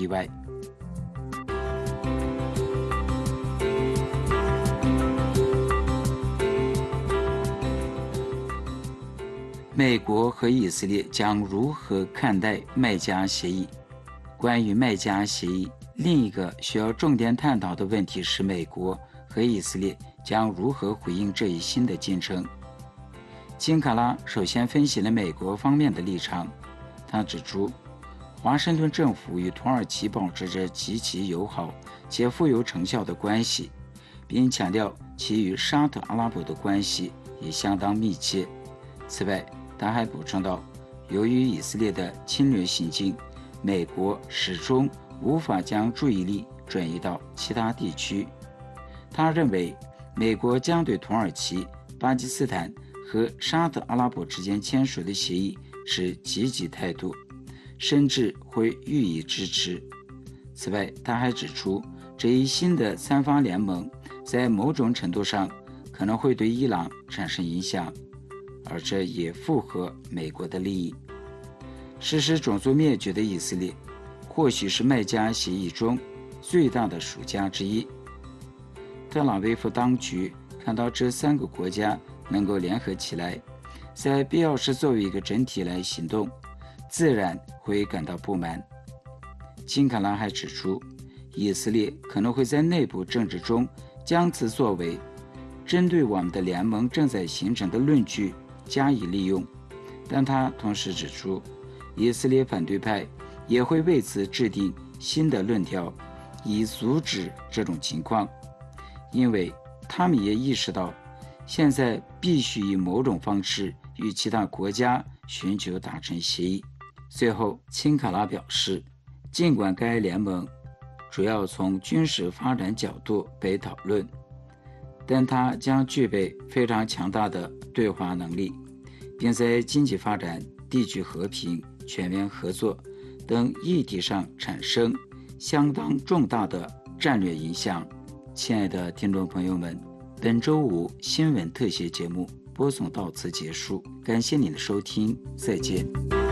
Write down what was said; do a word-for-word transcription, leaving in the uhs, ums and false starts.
意外。美国和以色列将如何看待麦加协议？关于麦加协议，另一个需要重点探讨的问题是美国和以色列将如何回应这一新的进程。金卡拉首先分析了美国方面的立场，他指出，华盛顿政府与土耳其保持着极其友好且富有成效的关系，并强调其与沙特阿拉伯的关系也相当密切。此外，他还补充道，由于以色列的侵略行径，美国始终无法将注意力转移到其他地区。他认为，美国将对土耳其、巴基斯坦和沙特阿拉伯之间签署的协议持积极态度，甚至会予以支持。此外，他还指出，这一新的三方联盟在某种程度上可能会对伊朗产生影响，而这也符合美国的利益。实施种族灭绝的以色列或许是麦加协议中最大的输家之一。特拉维夫当局看到这三个国家能够联合起来，在必要时作为一个整体来行动，自然会感到不满。金卡拉还指出，以色列可能会在内部政治中将此作为针对我们的联盟正在形成的论据加以利用，但他同时指出，以色列反对派也会为此制定新的论调，以阻止这种情况，因为他们也意识到，现在必须以某种方式与其他国家寻求达成协议。最后，钦卡拉表示，尽管该联盟主要从军事发展角度被讨论，但它将具备非常强大的对话能力，并在经济发展、地区和平、全面合作等议题上产生相当重大的战略影响。亲爱的听众朋友们，本周五新闻特写节目播送到此结束，感谢您的收听，再见。